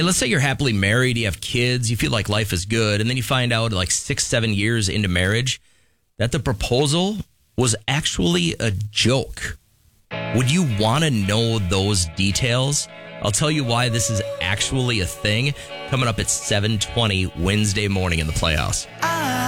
Hey, let's say you're happily married, you have kids, you feel like life is good, and then you find out like 6-7 years into marriage that the proposal was actually a joke. Would you want to know those details? I'll tell you why this is actually a thing coming up at 7:20 Wednesday morning in the Playhouse.